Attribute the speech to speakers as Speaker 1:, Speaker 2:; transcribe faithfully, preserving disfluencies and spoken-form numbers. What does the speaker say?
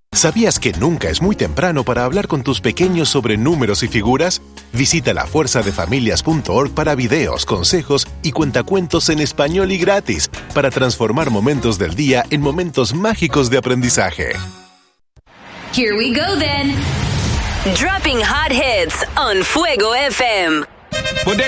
Speaker 1: ¿Sabías que nunca es muy temprano para hablar con tus pequeños sobre números y figuras? Visita la fuerza de familias punto org para videos, consejos y cuentacuentos en español y gratis para transformar momentos del día en momentos mágicos de aprendizaje.
Speaker 2: Here we go then. Dropping hot hits on Fuego F M.
Speaker 3: Well, there